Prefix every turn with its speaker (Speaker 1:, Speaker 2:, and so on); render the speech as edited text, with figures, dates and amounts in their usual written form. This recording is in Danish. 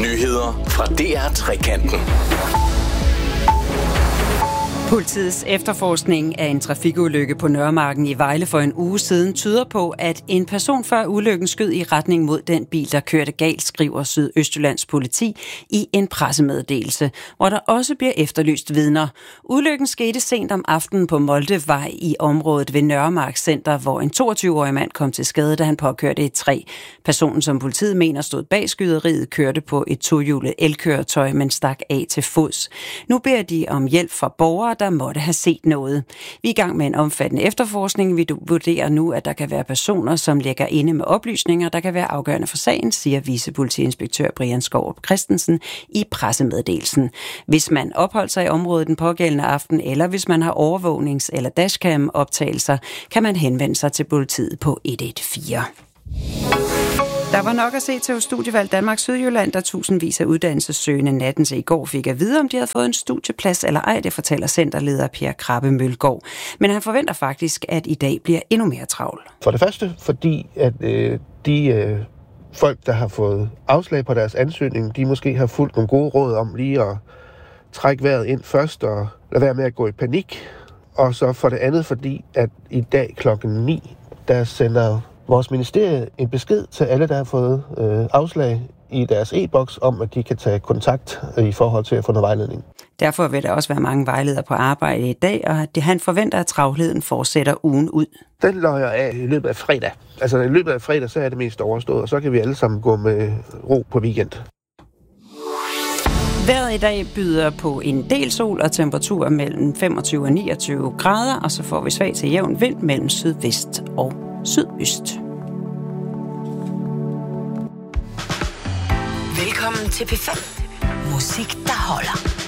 Speaker 1: Nyheder fra DR Trekanten.
Speaker 2: Politiets efterforskning af en trafikulykke på Nørremarken i Vejle for en uge siden tyder på, at en person før ulykken skød i retning mod den bil, der kørte galt, skriver Sydøstjyllands politi i en pressemeddelelse, hvor der også bliver efterlyst vidner. Ulykken skete sent om aftenen på Moldevej i området ved Nørremark Center, hvor en 22-årig mand kom til skade, da han påkørte et træ. Personen, som politiet mener stod bag skyderiet, kørte på et tohjulet elkøretøj, men stak af til fods. Nu beder de om hjælp fra borgere, der måtte have set noget. Vi er i gang med en omfattende efterforskning. Vi vurderer nu, at der kan være personer, som ligger inde med oplysninger, der kan være afgørende for sagen, siger vicepolitiinspektør Brian Skourup Christensen i pressemeddelelsen. Hvis man opholder sig i området den pågældende aften, eller hvis man har overvågnings- eller dashcam-optagelser, kan man henvende sig til politiet på 114. Der var nok at se til Studievalg Danmark Sydjylland, der tusindvis af uddannelsessøgende natten til i går fik at vide, om de havde fået en studieplads eller ej, det fortæller centerleder Per Krabbe Mølgaard. Men han forventer faktisk, at i dag bliver endnu mere travlt.
Speaker 3: For det første, fordi at de folk, der har fået afslag på deres ansøgning, de måske har fulgt nogle gode råd om lige at trække vejret ind først og lade være med at gå i panik. Og så for det andet, fordi at i dag klokken 9, der sender vores ministerie en besked til alle, der har fået afslag i deres e-boks om, at de kan tage kontakt i forhold til at få noget vejledning.
Speaker 2: Derfor vil der også være mange vejledere på arbejde i dag, og han forventer, at travlheden fortsætter ugen ud.
Speaker 3: Den løjer af i løbet af fredag. Altså i løbet af fredag, så er det mest overstået, og så kan vi alle sammen gå med ro på weekend.
Speaker 2: Vejret i dag byder på en del sol og temperaturer mellem 25 og 29 grader, og så får vi svag til jævn vind mellem sydvest og sydøst.
Speaker 4: Velkommen til P5. Musik, der holder.